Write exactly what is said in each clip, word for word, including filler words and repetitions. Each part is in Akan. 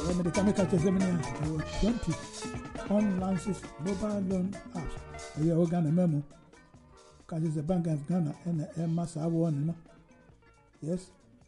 When they can make a Germany, there were twenty on Lance's mobile loan apps. We are Ghana memo. Because it's the Bank of Ghana and the mass I want. Yes.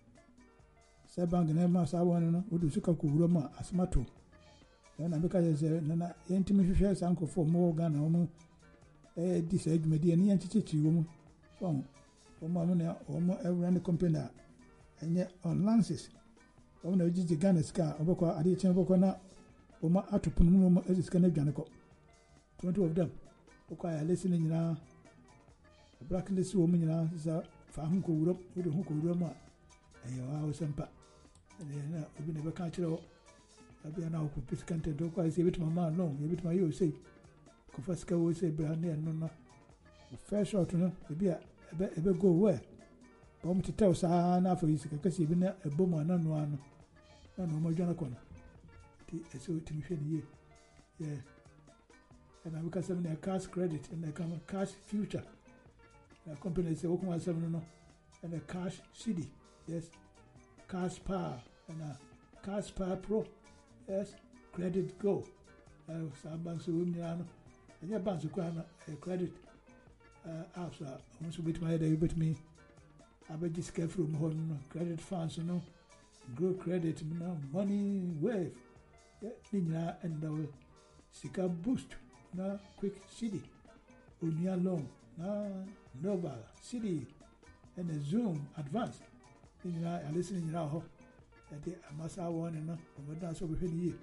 Say bank and mass I want. We do Suka Kuroma as Mato. Then because there's a intimate shares uncle for more Ghana. Eh, this age median entity woman. So, for Mamma or more every company. And yet on Lance's. When I did the Ghana's car, Oboko, Adicham Bokona, Oma Atupun, as is Canadian Janico. Twenty of them. Okay, listening now. A blacklist woman now is a Fahunko Europe with a Hunko Roma. And your house and pat. And then we never catch it all. I'll be an hour for Piscant and Doka. I say it to my man long, give it to my you say. Confesca will say, Brandy and Nona. Fair shot, no, maybe a bit go where. Bomb to tell Sana for his because even a bomber, none one. No, no more Janacon. I saw it to me here. Yeah. And I look at some of cash credit and they come cash future. The company say, Open one seven no. And a cash C D. Yes. Cash power and a cash power pro. Yes. Credit go. Some banks will win. And your banks require a credit apps. Once you beat my head, you beat me. I bet this careful from credit funds, you know. Grow credit, you know, money wave. Yeah, Nina and the Sika boost. Na quick city. Unia loan. Na Nova city. And a Zoom advanced. Nina, I listen now. That I must have one and not dance over the year.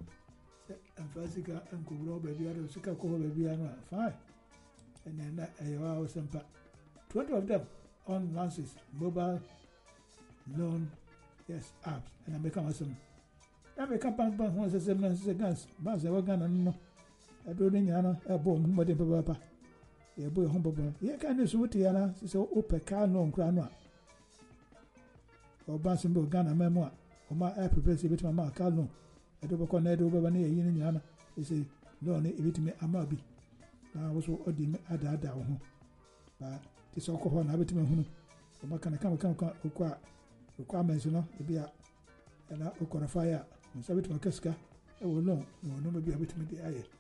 And Fasika and Kuro baby, I don't Sika Kuro baby, I'm fine. And then I was some twenty of them on Lance's mobile loan. Yes, apps. And I become some. I become bank bank once a seven seconds. Banks are working on no. I don't know. I bought more than Papa. A boy home papa. Yeah, can you sweet Yana? So open car loan crown. Or bouncing book Ghana memoir. Or my app prepares with my mark car loan. I don't go near over near Yana. They say, loan it to me, I might be. Now I was what did I add down. But this alcohol and habit me. Or can I come come require requirements, you know, to be a and I will fire. And so with my casca, I will know, no, no, maybe a bit with the eye.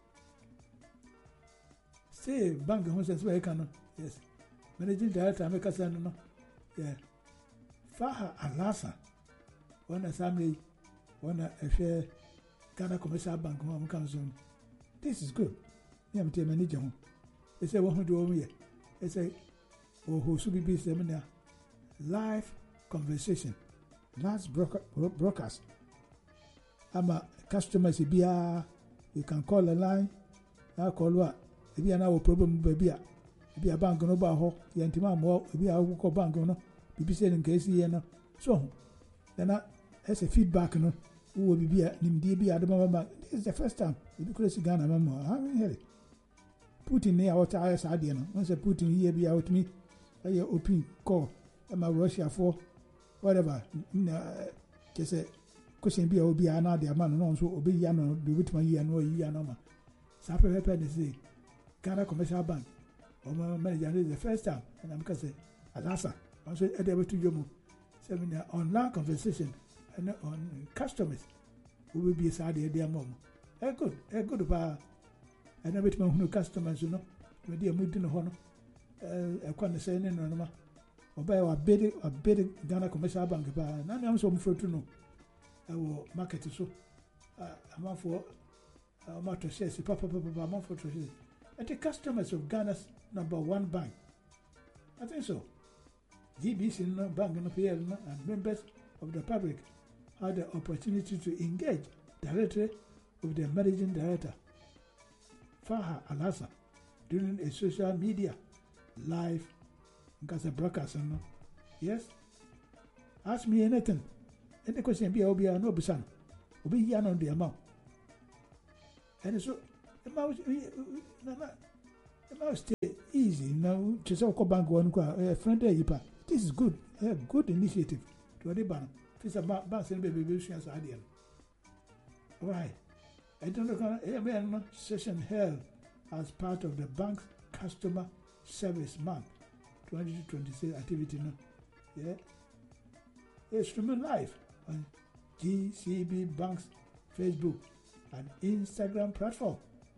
Say, bank home says where I can, yes. Managing director, I make a son, no, yeah. Faha Alasa, one assembly, one a share Ghana Commercial Bank home comes on. This is good. Yeah, I'm telling manager. They say, what do we? They say, oh, who should be seminar live conversation. Last broker, broadcast. I'm a customer. You can call a line. I call what? If you have a problem, baby, if you have a bank no baho, you antima more. If you have a bank no, B B C in case you know. So then as a feedback, no, who will be a Nimdi at the moment. This is the first time. Because you Ghana, mamma, I haven't heard it. Put in there what I said, you know. Once I put in here, be out me. I open call. I'm a Russia for whatever. Just a question be or be another man, no, so obey Yano, do with my year, no Yanoma. Sapper Pepper, say, Ghana Commercial Bank. Or my manager is the first time, and I'm going to say, Alasa, I'm so able to you. Seminar online conversation and on customers who will be a side of their mom. A good, a good bar. And I bet my customers, you know, with their mood in the honor. A condescending and Obey a bid a bid Ghana Commercial Bank. None of them for to know. I will market so. I'm out for a matter says, Papa, Papa, I'm out for treasure. And the customers of Ghana's number one bank. I think so. G B C Bank and P L and members of the public had the opportunity to engage directly with the managing director, Faha Alasa, during a social media live broadcast. Yes? Ask me anything. Any question be Obi no Busan. Obi here on the amount. And so the mouse the mouse stay easy now. Just a bank one friend there. This is good. A good initiative to the bank. This is about banks and baby issues idea. Right. I don't know every session held as part of the bank's customer service month twenty twenty-six activity. No? Yeah. It's streaming live on G C B Bank's Facebook, and Instagram platform.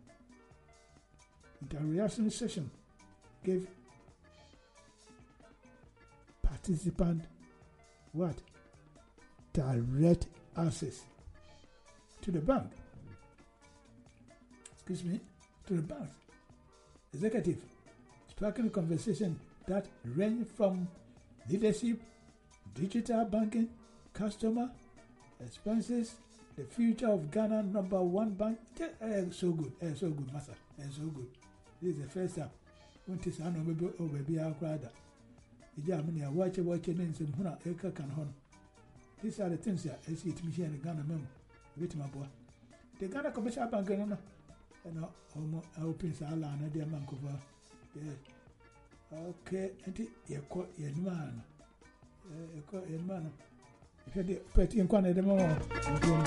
Interaction session gave participant what? Direct access to the bank. Excuse me, to the bank. Executive sparking conversation that range from leadership, digital banking, customer expenses, the future of Ghana number one bank. Uh, so good, uh, so good, master, uh, so good. This is the first time. When this I know maybe oh baby I cried. The Germany watch watch names and Huna Eka can hon. These are the things that I see it me here in Ghana memo. Wait my boy. The Ghana commercial bank no no. And I open Sala and dear man cover. Yeah. Okay, and you call your man. You call your man. If you get petty and quantity more.